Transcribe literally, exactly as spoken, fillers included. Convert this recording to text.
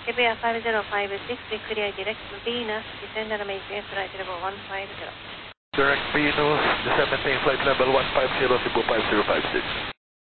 Shibuya five zero five six, we clear direct Venus, descend and maintain flight level one five zero. Direct Venus, descend maintain flight level one five zero, Cebu five zero five six.